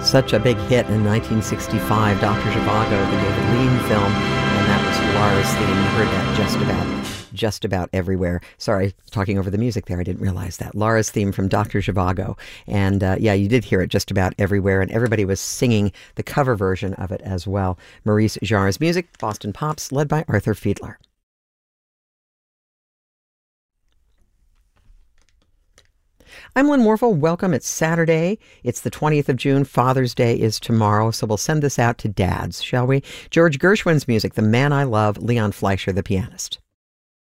Such a big hit in 1965, Dr. Zhivago, the David Lean film, and that was Lara's theme. You heard that just about everywhere. Sorry, talking over the music there, I didn't realize that. Lara's theme from Dr. Zhivago. And yeah, you did hear it just about everywhere, and everybody was singing the cover version of it as well. Maurice Jarre's music, Boston Pops, led by Arthur Fiedler. I'm Lynn Warfel. Welcome. It's Saturday. It's the 20th of June. Father's Day is tomorrow, so we'll send this out to dads, shall we? George Gershwin's music, The Man I Love, Leon Fleischer, the pianist.